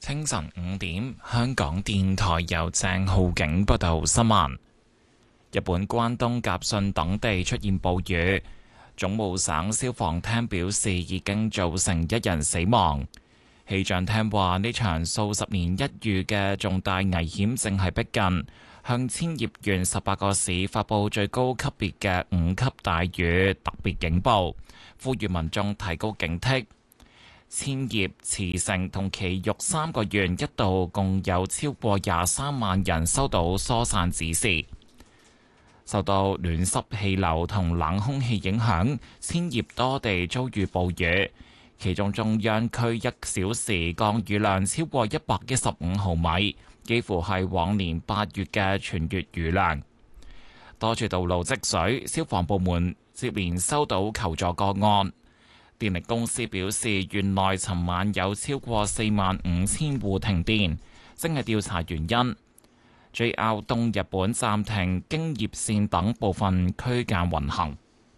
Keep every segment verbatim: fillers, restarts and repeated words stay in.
清晨五點，香港電台由鄭浩景報道新聞。日本關東甲信等地出現暴雨，總務省消防廳表示已經造成一人死亡。氣象廳話呢場數十年一遇嘅重大危險正係逼近，向千葉縣十八個市發佈最高級別嘅五級大雨特別警報，呼籲民眾提高警惕。千葉、茨城同埼玉三個縣一度共有超過廿三萬人收到疏散指示。受到暖濕氣流同冷空氣影響，千葉多地遭遇暴雨，其中中央區一小時降雨量超過一百一十五毫米，幾乎係往年八月嘅全月雨量。多處道路積水，消防部門接連收到求助個案。電力公司表示，縣內尋晚有超過四萬五千戶停電，正係調查原因。J R 東日本暫停京葉線等部分區間運行。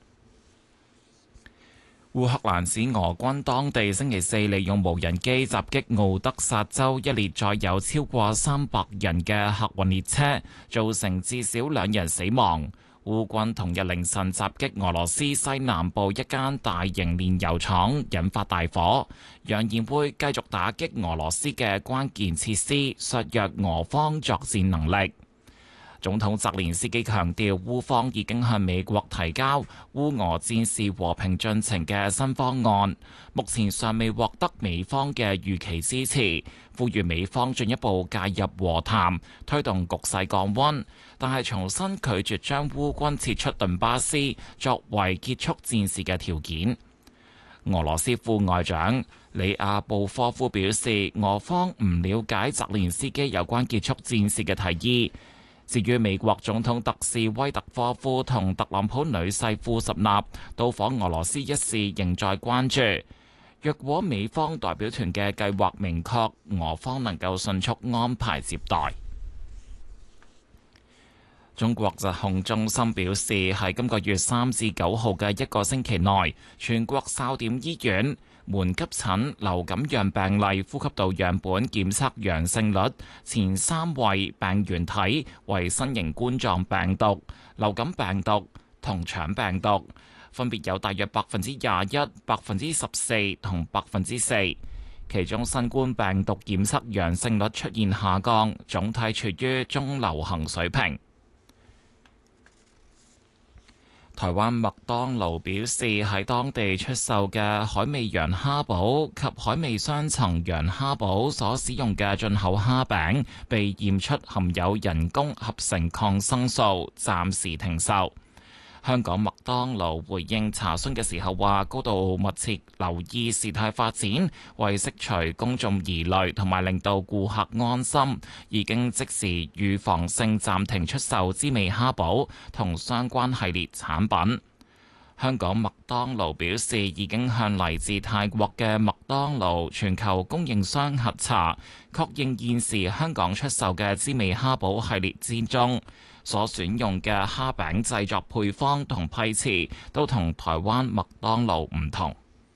烏克蘭指俄軍當地星期四利用無人機襲擊奧德薩州一列載有超過三百人嘅客運列車，造成至少兩人死亡。烏軍同日凌晨襲擊俄羅斯西南部一間大型煉油廠，引發大火，揚言會繼續打擊俄羅斯嘅關鍵設施，削弱俄方作戰能力。總統澤連斯基強調，烏方已經向美國提交烏俄戰事和平進程嘅新方案，目前尚未獲得美方嘅預期支持，呼籲美方進一步介入和談，推動局勢降溫，但係重新拒絕將烏軍撤出頓巴斯作為結束戰事嘅條件。俄羅斯副外長里亞布科夫表示，俄方唔了解澤連斯基有關結束戰事嘅提議。至於美國總統特使威特科夫同特朗普女婿庫什納到訪俄羅斯一事仍在關注。若果美方代表團嘅計劃明確，俄方能夠迅速安排接待。中國疾控中心表示，喺今個月三至九號嘅一個星期內，全國哨點醫院門急診流感樣病例呼吸道樣本檢測陽性率前三位病原體為新型冠狀病毒、流感病毒同腸病毒，分別有大約百分之廿一、百分之十四同百分之四。其中新冠病毒檢測陽性率出現下降，總體處於中流行水平。台灣麥當勞表示，喺當地出售嘅海味羊蝦堡及海味雙層羊蝦堡所使用嘅進口蝦餅被驗出含有人工合成抗生素，暫時停售。香港麥當勞回應查詢嘅時候話，高度密切留意事態發展，為釋除公眾疑慮同埋令到顧客安心，已經即時預防性暫停出售滋味蝦堡同相關系列產品。香港麥當勞表示，已經向嚟自泰國嘅麥當勞全球供應商核查，確認現時香港出售嘅滋味蝦堡系列之中，所選用嘅蝦餅製作配方同批次都同台灣麥當勞唔同。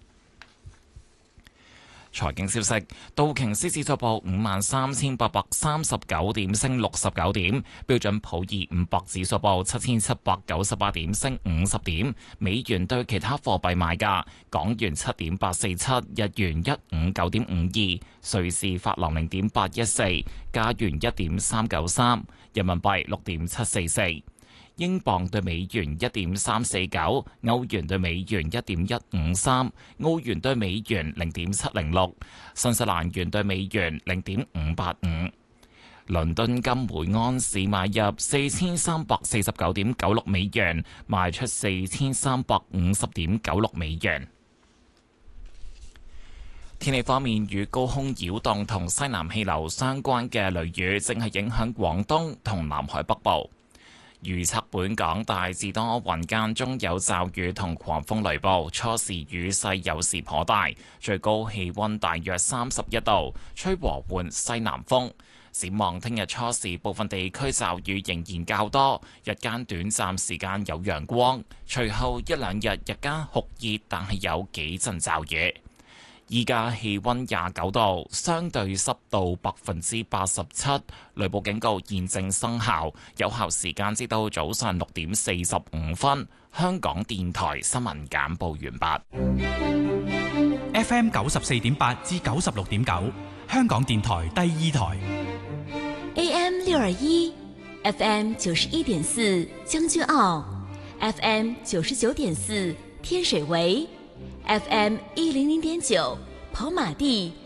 財經消息，道瓊斯指數報五萬三千八百三十九點，升六十九點；標準普爾五百指數報七千七百九十八點，升五十點。美元對其他貨幣賣價：港元七點八四七，日元一五九點五二，瑞士法郎零點八一四，加元一點三九三，人民幣六點七四四。英鎊對美元一點三四九，歐元對美元一點一五三，澳元對美元零點七零六，新西蘭元對美元零點五八五。倫敦金每安士買入四千三百四十九點九六美元，賣出四千三百五十點九六美元。天氣方面，與高空擾動同西南氣流相關嘅雷雨正係影響廣東同南海北部。預測本港大致多雲，間中有驟雨同狂風雷暴，初時雨勢有時頗大，最高氣溫大約三十一度，吹和緩西南風。展望聽日初時部分地區驟雨仍然較多，日間短暫時間有陽光，隨後一兩日日間酷熱，但係有幾陣驟雨。 依家氣溫廿九度，相對濕度百分之八十七，雷暴警告現正生效，有效時間至到早上六點四十五分。香港電台新聞簡報完畢。 F M 九十四點八至九十六點九，香港電台第二台。 A M 六二一，F M 九十一點四將軍澳 ，F M 九十九點四天水圍。F M 一零零點九跑馬地